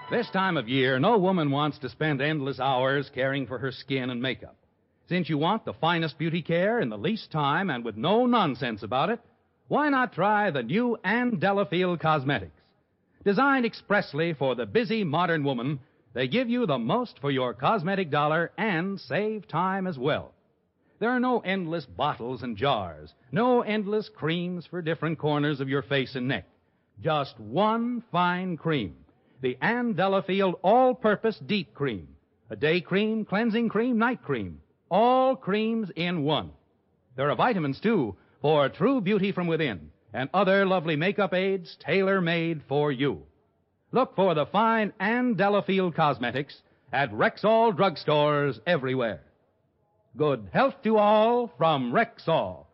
This time of year, no woman wants to spend endless hours caring for her skin and makeup. Since you want the finest beauty care in the least time and with no nonsense about it, why not try the new Ann Delafield Cosmetics? Designed expressly for the busy modern woman, they give you the most for your cosmetic dollar and save time as well. There are no endless bottles and jars, no endless creams for different corners of your face and neck. Just one fine cream. The Ann Delafield All-Purpose Deep Cream. A day cream, cleansing cream, night cream. All creams in one. There are vitamins, too, for true beauty from within, and other lovely makeup aids tailor-made for you. Look for the fine Ann Delafield Cosmetics at Rexall drugstores everywhere. Good health to all from Rexall.